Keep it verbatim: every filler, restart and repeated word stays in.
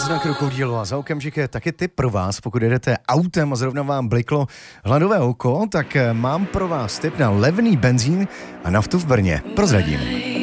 na Krokodýlu a za okamžik je taky tip pro vás, pokud jedete autem a zrovna vám bliklo hladové oko, tak mám pro vás tip na levný benzín a naftu v Brně. Prozradím.